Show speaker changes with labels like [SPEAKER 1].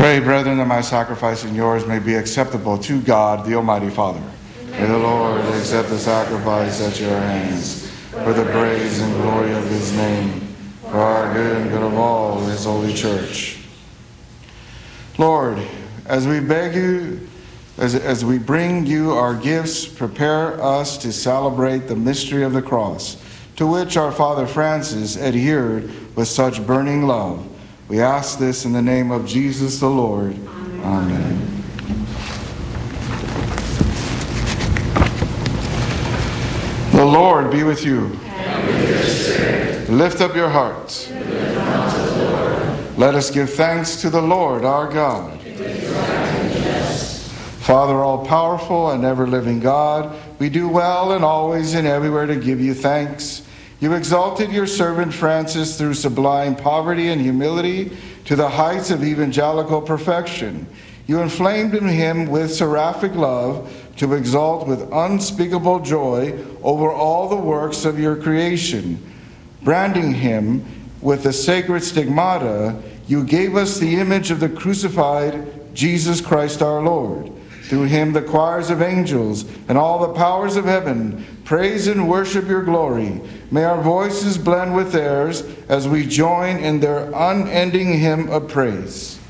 [SPEAKER 1] Pray, brethren, that my sacrifice and yours may be acceptable to God, the Almighty Father. May the Lord accept the sacrifice at your hands, for the praise and glory of his name, for our good and good of all his holy church. Lord, as we beg you, as we bring you our gifts, prepare us to celebrate the mystery of the cross, to which our Father Francis adhered with such burning love. We ask this in the name of Jesus the Lord. Amen. The Lord be with you.
[SPEAKER 2] And with your spirit.
[SPEAKER 1] Lift up your hearts. Let us give thanks to the Lord our God. Father, all-powerful and ever-living God, we do well and always and everywhere to give you thanks. You exalted your servant Francis through sublime poverty and humility to the heights of evangelical perfection. You inflamed in him with seraphic love to exalt with unspeakable joy over all the works of your creation. Branding him with the sacred stigmata, you gave us the image of the crucified Jesus Christ our Lord. Through him the choirs of angels and all the powers of heaven praise and worship your glory. May our voices blend with theirs as we join in their unending hymn of praise.